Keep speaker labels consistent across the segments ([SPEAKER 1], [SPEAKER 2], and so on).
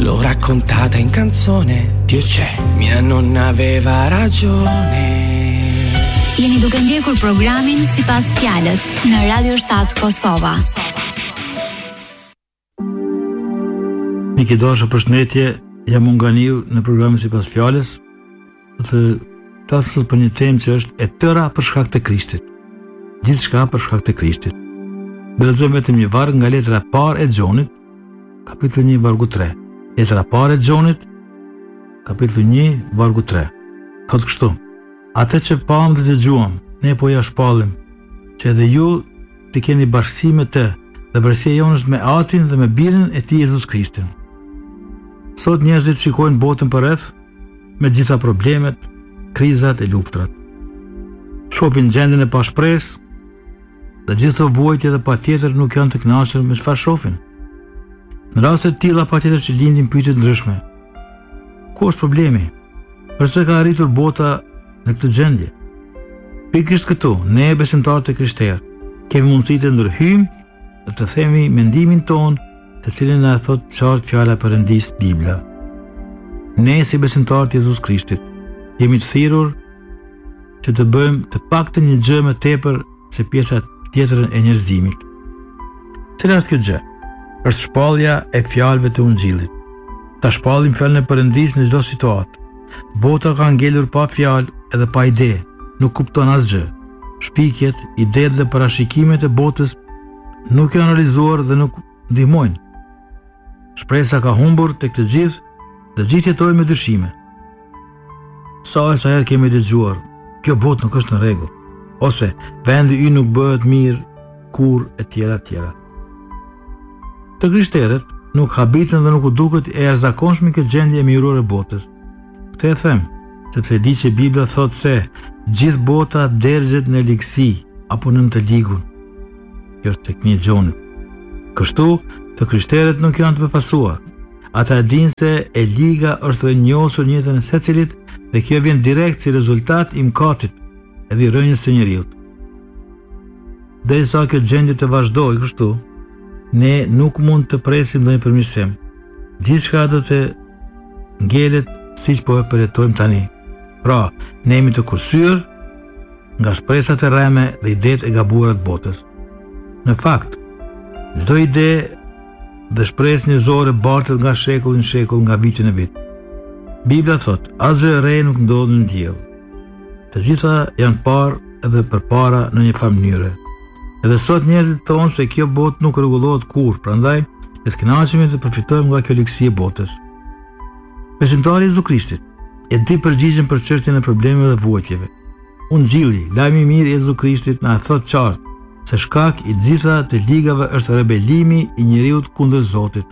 [SPEAKER 1] l'ho raccontata in canzone. Dio c'è, mia nonna aveva ragione.
[SPEAKER 2] Jeni duke ndjekur programin Sipas Fjalës në Radio 7 Kosova.
[SPEAKER 3] Miki dashur, përshëndetje, jam unë nga Niu në programin Sipas Fjalës. Të flas për një temë që është e tëra për shkak të Krishtit. Gjithçka për shkak të Krishtit. Do lexojmë vetëm një varg nga letra e parë e Gjonit, kapitulli 1 vargu 3. Letra e parë e Gjonit, kapitulli 1 vargu 3. Thotë kështu: Atë që pam dhe dëgjuam, ne po ja shpallim, që edhe ju të keni bashkësi me të, dhe bërësia jonë është me Atin dhe me Birin e Tij Jezus Krishtin. Sot njerëzit shikojnë botën përreth me gjitha problemet, krizat e luftrat. Shohin gjendjen e pashpresë dhe gjithë vojtje dhe patjetër nuk janë të kënaqur me çfarë shohin. Në raste të tilla patjetër që lindin pyetje të ndryshme. Ku është problemi? Pse ka arritur bota në këtë gjendje? Pikërisht këtu, ne besimtarët e Krishterë kemi mundësi të ndërhyjmë dhe të themi mendimin tonë, të cilin na thot qartë fjala e Perëndisë Bibla. Ne si besimtarët e Jezus Krishtit jemi të thirrur që të bëjmë të paktën një gjë më tepër se pjesa tjetër e njerëzimit. Cila është kjo gjë? Është shpallja e fjalëve të Ungjillit. Ta shpallim fjalën e Perëndisë në çdo situatë. Bota ka ngelur pa fjalë edhe pa ide, nuk kupton asgjë. Shpikjet, idetë dhe parashikimet e botës nuk janë realizuar dhe nuk ndihmojnë. Shpresa ka humbur tek të gjithë dhe gjithë jetojnë me dyshime. Sa herë kemi dëgjuar, kjo botë nuk është në rregull, ose vendi ynë nuk bëhet mirë kur e tjera. Të krishterët nuk habitën dhe nuk u duket e jashtëzakonshme këtë gjendje e mirore e botës. Këtë e them, sepse di që Bibla thot se gjithë bota dergjet në ligësi apo në të ligun. Kjo është tek 1 Gjonit. Kështu, të krishterët nuk janë të befasuar. Ata e dinë se e liga është rënjosur në jetën e secilit dhe kjo vjen direkt si rezultat i mëkatit edhe i rënjes së njerëzit. Derisa kjo gjendje të vazhdojë kështu, ne nuk mund të presim ndonjë përmirësim. Gjithçka do të ngelet siç po e përjetojmë tani. Pra, ne jemi të kursyer nga shpresat e rreme dhe idetë e gabuara të botës. Në fakt, çdo ide dhe shpresë njerëzore bartet nga shekulli në shekull, nga viti në vit. Bibla thot, asgjë e re nuk ndodh në diell. Të gjitha janë parë edhe përpara në një farë mënyre. Edhe sot njerëzit thonë se kjo botë nuk rregullohet kurrë, prandaj le të kënaqemi të përfitojmë nga kjo ligësi e botës. Besimtari i Jezus Krishtit e di përgjigjen për çështjen e problemeve dhe vojtjeve. Ungjilli, lajmi i mirë i Jezus Krishtit na thot qartë se shkak i gjitha të ligave është rebelimi i njeriu kundër Zotit.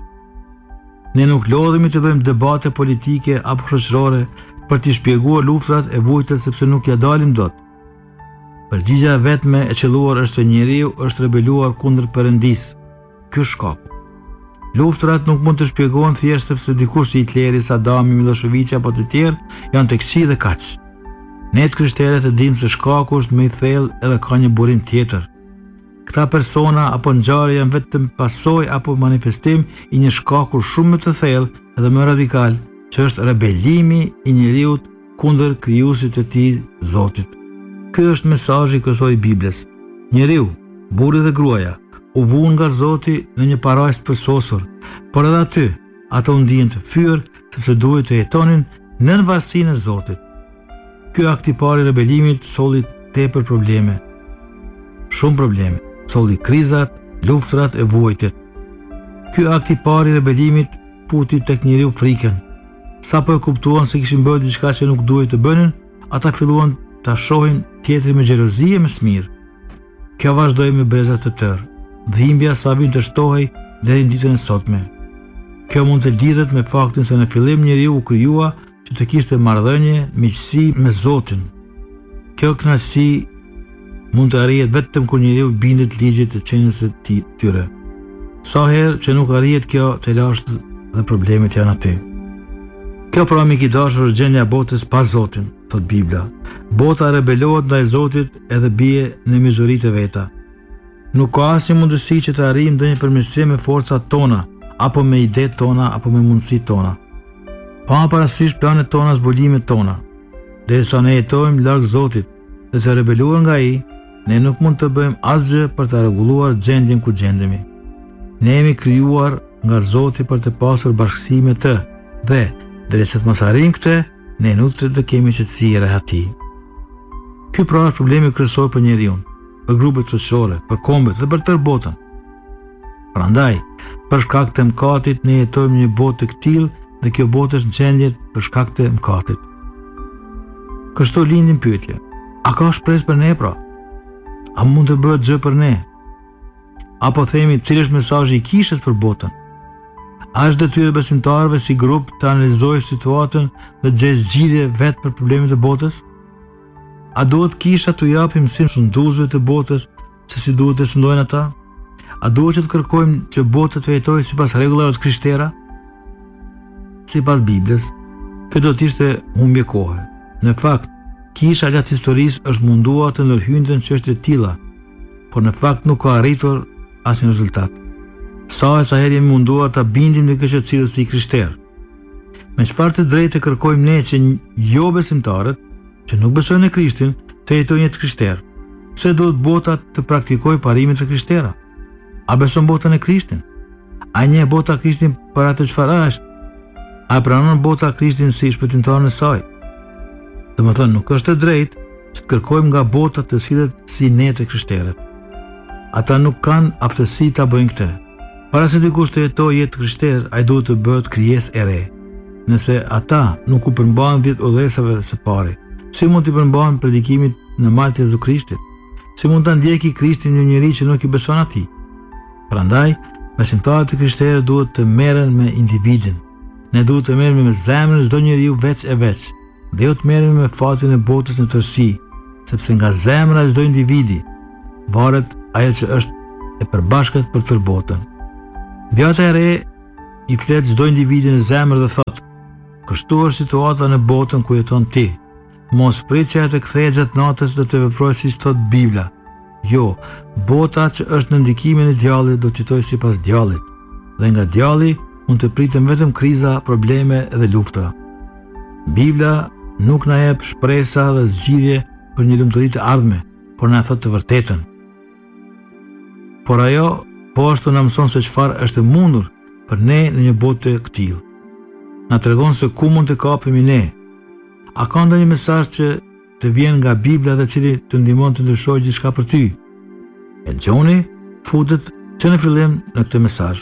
[SPEAKER 3] Ne nuk lodhemi të bëjmë debate politike apo shoqërore për t'i shpjeguar luftrat e vojtës sepse nuk ja dalim dot. Përgjigja vetme e qelluar është se njeriu është rebeluar kundër Perëndisë. Ky është shkaku. Luftrat nuk mund të shpjegohen thjesht sepse dikush si Hitleri, Sadami, Miloševiqi apo të tjerë janë tek këqij dhe kaq. Ne të krishterët e dimë se shkaku është më i thellë edhe ka një burim tjetër. Këta persona apo ngjarje janë vetëm pasojë apo manifestim i një shkaku shumë më të thellë edhe më radikal, që është rebelimi i njeriu kundër krijuesit të tij, Zotit. Ky është mesazhi kryesor i Biblës. Njeriu, burri dhe gruaja, u vuan nga Zoti në një parajs të përsosur, por edhe aty, ata u ndihen të fyer sepse duhet të jetonin nën varësinë e Zotit. Ky akt i parë i rebelimit solli tepër probleme. Shumë probleme, solli krizat, luftrat e vojtjet. Ky akt i parë i rebelimit puti tek njeriu frikën. Sapo e kuptuan se kishin bërë diçka që nuk duhej të bënin, ata filluan ta shohin tjetrin me xhelozi e me smir. Kjo vazhdoi me breza të tërë. Dhimbja sa vjen të shtohej deri në ditën e sotme. Kjo mund të lidhet me faktin se në fillim njeriu u krijua që të kishte marrëdhënie, miqësi me Zotin. Kjo kënaqësi mund të arrihet vetëm kur njeriu bindet ligjit të çënies së tyre. Sa herë që nuk arrihet kjo, të lashtë dhe problemet janë aty. Kjo pra mik i dashur është gjendja e botës pa Zotin, thot Bibla. Bota rebelohet ndaj Zotit edhe bie në mizuritë e veta. Nuk ka asnjë mundësi që të arrijmë ndonjë përmirësim me forcat tona apo me idetë tona, apo me mundësitë tona. Pa parasysh planet tona, zbulimet tona. Derisa ne jetojmë larg Zotit dhe të rebeluar nga ai, ne nuk mund të bëjmë asgjë për të rregulluar gjendjen ku gjendemi. Ne jemi krijuar nga Zoti për të pasur bashkësi me të, dhe derisa të mos arrijmë këtë, ne nuk të kemi qetësi e rehati. Ky pra është problemi kryesor për njeriu, për grupet shoqërore, për kombet dhe për tërë botën. Prandaj, për shkak të mëkatit ne jetojmë në një botë të tillë dhe kjo botë është në gjendje për shkak të mëkatit. Kështu lindin pyetje: a ka shpresë për ne pra? A mund të bëhet gjë për ne? Apo themi, cili është mesazhi i kishës për botën? A është detyrë e besimtarëve si grup të analizojë situatën dhe të gjejë zgjidhje vetë për problemet e botës? A duhet kisha të japim mësim sunduesve të botës se si duhet të sundojnë ata? A duhet që të kërkojmë që bota të jetojë sipas rregullave të krishtera? Sipas Biblës, kjo do të ishte humbje kohe. Në fakt, kisha gjatë historisë është munduar të ndërhynte në çështje të tilla, por në fakt nuk ka arritur asnjë rezultat. Sa herë jemi munduar ta bindim në këtë cilësi krishterë. Me çfarë të drejtë kërkojmë ne që jo besimtarët, që nuk besojnë në Krishtin, të jetojnë jetë krishterë? Pse duhet bota të praktikojë parimet e krishtera? A beson bota në Krishtin? A njeh bota Krishtin për atë çfarë është? A pranon bota Krishtin si shpëtimtar në saj? Domethënë, nuk është e drejtë që të kërkojmë nga bota të sillet si ne të krishterët. Ata nuk kanë aftësi ta bëjnë këtë. Para se dikush të jetojë jetë krishter, ai duhet të bëhet krijesë e re. Nëse ata nuk u përmbahen 10 udhëhesave së pari, si mund të përmbahen predikimit në malë të Jezu Krishtit? Si mund ta ndjeki Krishtin një njeri që nuk i beson atij? Prandaj, besimtarët e krishterë duhet të merren me individin. Ne duhet të merremi me zemrën çdo njeriu veç e veç, dhe jo të merremi me fatin e botës në tërësi, sepse nga zemra e çdo individi varet ajo që është e përbashkët për tërë botën. Bjata e re i flet çdo individi në zemër dhe thot: kështu është situata në botën ku jeton ti. Mos prit që të kthehej gjatë natës dhe të veprojë siç thot Bibla. Jo, bota që është në ndikimin e djallit do të jetojë sipas djallit, dhe nga djalli mund të pritëm vetëm kriza, probleme dhe luftra. Bibla nuk na jep shpresa dhe zgjidhje për një lumturi të ardhme, por na thot të vërtetën. Por ajo po ashtu na mëson se çfarë është e mundur për ne në një botë të këtillë. Na tregon se ku mund të kapemi ne. A ka ndonjë mesazh që të vjen nga Bibla dhe cili të ndihmon të ndryshojë gjithçka për ty? E Gjoni futet që në fillim në këtë mesazh.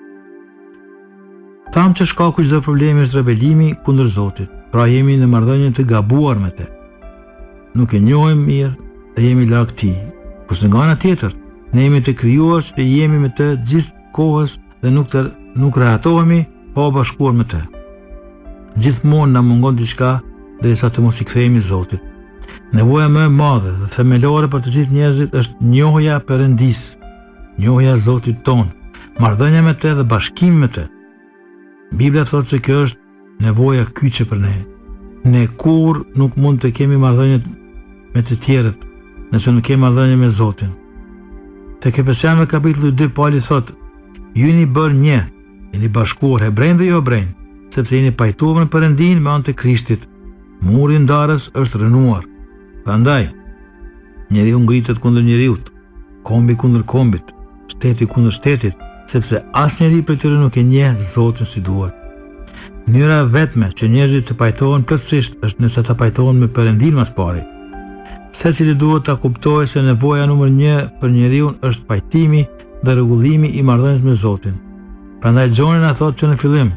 [SPEAKER 3] Tham që shkaku i çdo problemi është rebelimi kundër Zotit, pra jemi në marrëdhënie të gabuar me të. Nuk e njohim mirë dhe jemi larg tij. Kurse nga ana tjetër, ne jemi të krijuar që të jemi me të gjithë kohës dhe nuk rahatohemi pa u bashkuar me të. Gjithmonë na mungon diçka derisa të mos i kthehemi Zotit. Nevoja më e madhe dhe themelore për të gjithë njerëzit është njohja e Perëndis, njohja e Zotit ton, marrëdhënia me të dhe bashkimi me të. Bibla thotë se kjo është nevoja kyçe për ne. Ne kur nuk mund të kemi marrëdhënie me të tjerët nëse nuk kemi marrëdhënie me Zotin. Tek Efesianëve kapitulli 2 Pauli thotë: ju jeni bërë një, jeni bashkuar hebrejnë dhe jo hebrejnë, sepse jeni pajtuar në Perëndin me anë të Krishtit. Muri i ndarës është rënuar. Prandaj, njeriu ngritet kundër njeriut, kombi kundër kombit, shteti kundër shtetit, sepse asnjëri prej tyre nuk e njeh Zotin si duhet. Mënyra vetme që njerëzit të pajtohen plotësisht është nëse ta pajtohen me Perëndin mas pari. Secili duhet ta kuptojë se nevoja numër 1 për njeriu është pajtimi dhe rregullimi i marrëdhënies me Zotin. Prandaj Gjoni na thotë që në fillim: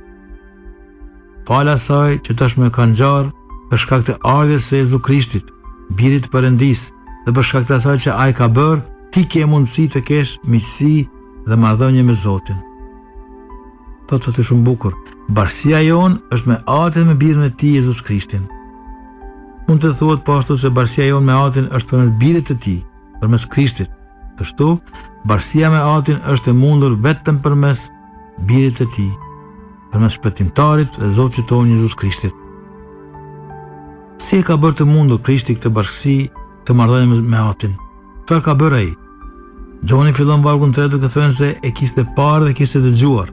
[SPEAKER 3] fal asaj që tashmë ka ngjarë për shkak të ardhes së Jezu Krishtit, birit të Perëndis, dhe për shkak të asaj që ai ka bërë, ti ke mundësi të kesh miqësi dhe marrëdhënie me Zotin. Thotë të shumë bukur: bashkësia jon është me Atin dhe me birin e tij Jezus Krishtin. Mund të thuhet po ashtu se bashkësia jon me Atin është përmes birit të tij, përmes Krishtit. Kështu, bashkësia me Atin është e mundur vetëm përmes birit të tij, përmes shpëtimtarit dhe Zotit tonë Jezus Krishtit. Si e ka bërë të mundur Krishti këtë bashkësi të marrëdhënie me Atin? Çfarë ka bërë ai? Gjoni fillon vargun 3 duke thënë se e kishte parë dhe kishte dëgjuar.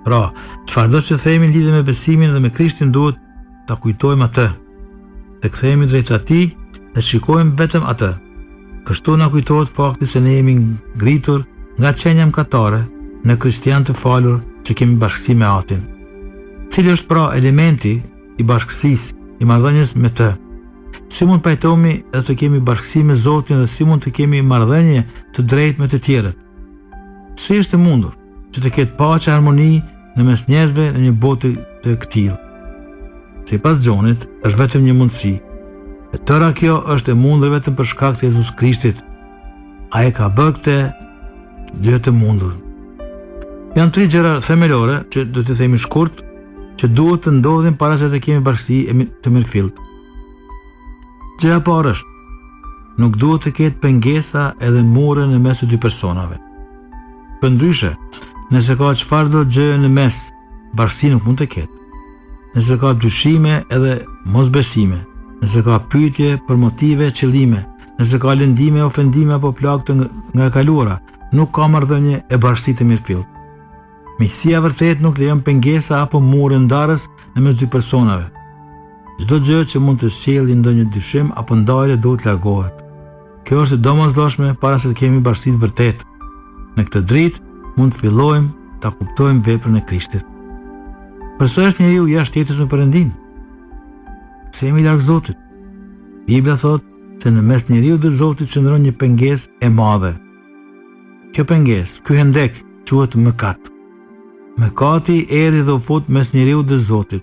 [SPEAKER 3] Pra, çfarëdo që themi lidhe me besimin dhe me Krishtin duhet ta kujtojmë atë, të kthehemi drejt atij dhe shikojmë vetëm atë. Kështu na kujtohet fakti se ne jemi ngritur nga qenia mëkatare në kristian të falur që kemi bashkësi me Atin. Cili është pra elementi i bashkësisë, i marrëdhënies me të? Si mund pajtohemi dhe të kemi bashkësi me Zotin dhe si mund të kemi marrëdhënie të drejtë me të tjerët? Si është e mundur që të ketë paqe e harmoni në mes njerëzve në një botë të këtillë? Sipas Gjonit, është vetëm një mundësi. E tëra kjo është e mundur vetëm për shkak të Jezus Krishtit. Ai ka bërë këtë gjë të mundur. Janë 3 gjëra themelore që do të themi shkurt, që duhet të ndodhin para se të kemi bashkësi të mirëfillt. Gjëja e parë është, nuk duhet të ketë pengesa edhe mure në mes të dy personave. Përndryshe, nëse ka çfarëdo gjë në mes, bashkësi nuk mund të ketë. Nëse ka dyshime edhe mosbesime, nëse ka pyetje për motive, qëllime, nëse ka lëndime, ofendime apo plagë të nga e kaluara, nuk ka marrëdhënie e bashkësi të mirëfillt. Miqësia vërtet nuk lejon pengesa apo mure ndarës në mes dy personave. Çdo gjë që mund të sjellë ndonjë dyshim apo ndarje duhet largohet. Kjo është e domosdoshme para se të kemi bashkësi të vërtetë. Në këtë dritë mund të fillojmë ta kuptojmë veprën e Krishtit. Përse është njeriu jashtë jetës me Perëndin? Se jemi larg Zotit. Bibla thotë se në mes njeriu dhe Zotit qëndron një pengesë e madhe. Kjo pengesë, ky hendek, quhet mëkat. Mëkati erdhi dhe u fut mes njeriu dhe Zotit.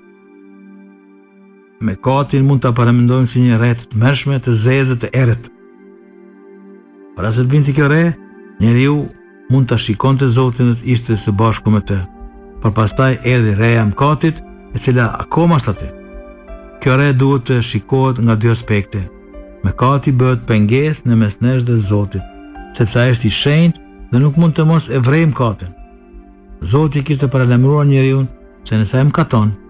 [SPEAKER 3] Mëkatin mund ta paramendojmë si një rreth të mërshme, të zezë, të errët. Para se të vinte kjo re, njeriu mund ta shikonte Zotin dhe të ishte së bashku me të. Por pastaj erdhi reja mëkatit, e cila akoma është aty. Kjo re duhet të shikohet nga 2 aspekte. Mëkati bëhet pengesë në mes nesh dhe Zotit, sepse ai është i shenjtë dhe nuk mund të mos e vrejë mëkatin. Zoti kishte paralajmëruar njeriu se nëse ai mëkaton,